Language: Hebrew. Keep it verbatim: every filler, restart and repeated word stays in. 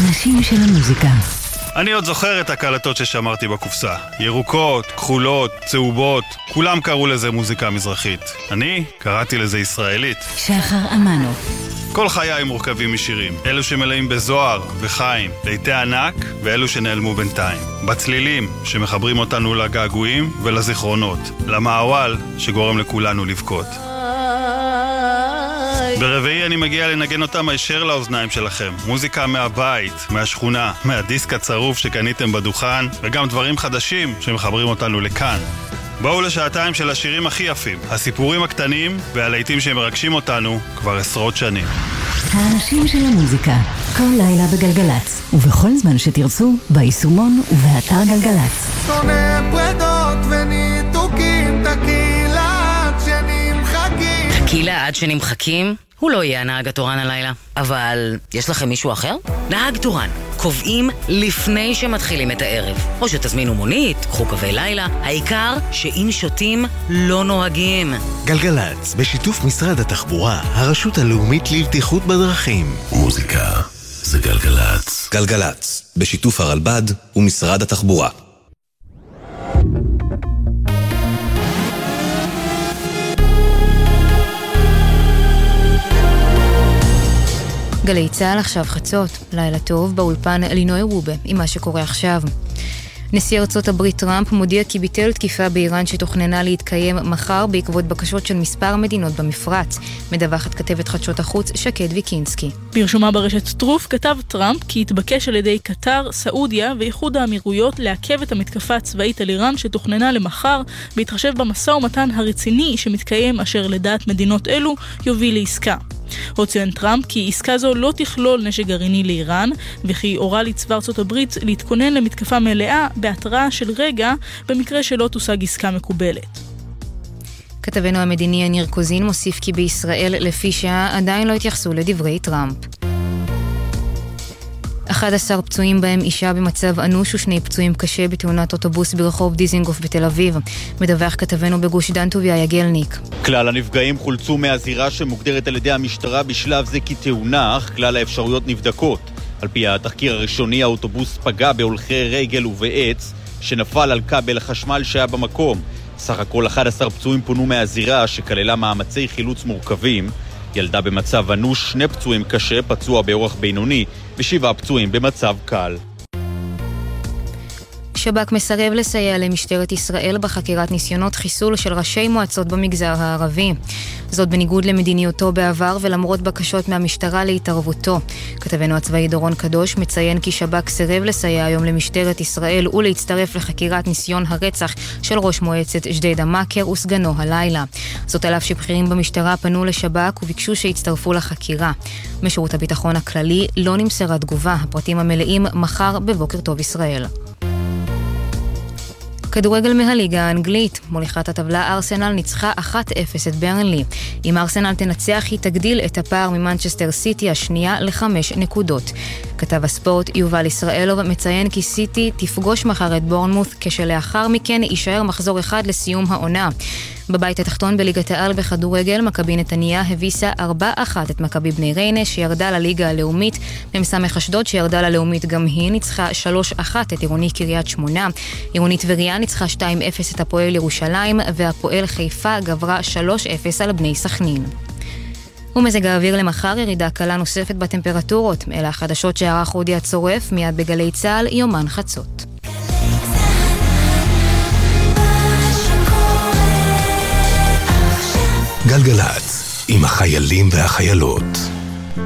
האנשים של המוזיקה. אני עוד זוכר את הקלטות ששמרתי בקופסה. ירוקות, כחולות, צהובות, כולם קראו לזה מוזיקה מזרחית. אני קראתי לזה ישראלית. שחר אמנו. כל חיי מורכבים משירים. אלו שמלאים בזוהר וחיים, ליטי ענק, ואלו שנעלמו בינתיים. בצלילים שמחברים אותנו לגעגועים ולזיכרונות. למעוול שגורם לכולנו לבכות. ברביעי אני מגיע לנגן אותם הישר לאוזניים שלכם. מוזיקה מהבית, מהשכונה, מהדיסק הצרוף שקניתם בדוכן, וגם דברים חדשים שמחברים אותנו לכאן. בואו לשעתיים של השירים הכי יפים, הסיפורים הקטנים והלהיטים שמרגשים אותנו כבר עשרות שנים. האנשים של המוזיקה, כל לילה בגלגלץ, ובכל זמן שתרצו, ביישומון ובאתר גלגלץ. שונא פרדות וניתוקים, תקילה עד שנמחקים. תקילה עד שנמחקים? הוא לא יהיה הנהג התורן הלילה. אבל יש לכם מישהו אחר? נהג תורן. קובעים לפני שמתחילים את הערב. או שתזמינו מונית, קחו קווי לילה. העיקר שאם שותים לא נוהגים. גלגלץ, בשיתוף משרד התחבורה, הרשות הלאומית לבטיחות בדרכים. מוזיקה זה גלגלץ. גלגלץ, בשיתוף הרלב"ד ומשרד התחבורה. גלי צהל עכשיו חצות, לילה טוב באולפן אלינוי רובה עם מה שקורה עכשיו. נשיא ארצות הברית טראמפ מודיע כי ביטל תקיפה באיראן שתוכננה להתקיים מחר בעקבות בקשות של מספר מדינות במפרץ. מדווחת כתבת חדשות החוץ שקד ויקינסקי. ברשומה ברשת טרוף כתב טראמפ כי התבקש על ידי קטר, סעודיה ואיחוד האמירויות לעכב את המתקפה הצבאית על איראן שתוכננה למחר, בהתחשב במשא ומתן הרציני שמתקיים אשר לדעת מדינות אלו יוביל לעסקה. עוד ציין טראמפ כי עסקה זו לא תכלול נשק גרעיני לאיראן, וכי הורה לצבא ארצות הברית להתכונן למתקפה מלאה בהתראה של רגע במקרה שלא תושג עסקה מקובלת. כתבנו המדיני יניר קוזין מוסיף כי בישראל לפי שעה עדיין לא התייחסו לדברי טראמפ. אחד עשר פצועים בהם אישה במצב אנוש ושני פצועים קשה בתאונת אוטובוס ברחוב דיזינגוף בתל אביב. מדווח כתבנו בגוש דן טוביה יגלניק. כלל הנפגעים חולצו מהזירה שמוגדרת על ידי המשטרה בשלב זה כתאונה, אך כלל האפשרויות נבדקות. על פי התחקיר הראשוני, האוטובוס פגע בהולכי רגל ובעץ שנפל על כבל החשמל שהיה במקום. סך הכל אחד עשר פצועים פונו מהזירה שכללה מאמצי חילוץ מורכבים. ילדה במצב אנוש, שני פצועים קשה, פצוע באורח בינוני, ושבעה פצועים במצב קל. שב"כ מסרב לסייע למשטרת ישראל בחקירת ניסיונות חיסול של ראשי מועצות במגזר הערבי. זאת בניגוד למדיניותו בעבר ולמרות בקשות מהמשטרה להתערבותו. כתבנו הצבאי דורון קדוש מציין כי שב"כ סירב לסייע היום למשטרת ישראל ולהצטרף לחקירת ניסיון הרצח של ראש מועצת ג'דיידה מכר וסגנו הלילה. זאת על אף שבכירים במשטרה פנו לשב"כ וביקשו שיצטרפו לחקירה. משירות הביטחון הכללי לא נמסרה תגובה. הפרטים המלאים מחר בבוקר טוב ישראל. כדורגל מהליגה האנגלית, מוליכת הטבלה ארסנל ניצחה אחת אפס את ברנלי. אם ארסנל תנצח היא תגדיל את הפער ממנצ'סטר סיטי השנייה לחמש נקודות. כתב הספורט יובל ישראלוב מציין כי סיטי תפגוש מחר את בורנמות' כשלאחר מכן יישאר מחזור אחד לסיום העונה. בבית התחתון בליגת העל בכדורגל, מכבי נתניה הביסה ארבע אחת את מכבי בני ריינה שירדה לליגה הלאומית. במסמך אשדוד שירדה ללאומית גם היא ניצחה שלוש אחת את עירוני קריית שמונה. עירוני טבריה ניצחה שתיים אפס את הפועל ירושלים, והפועל חיפה גברה שלוש אפס על בני סכנין. ומזג האוויר למחר ירידה קלה נוספת בטמפרטורות. אלה החדשות שערך אודי הצורף מיד בגלי צהל יומן חצות. גלגלץ, עם החיילים והחיילות.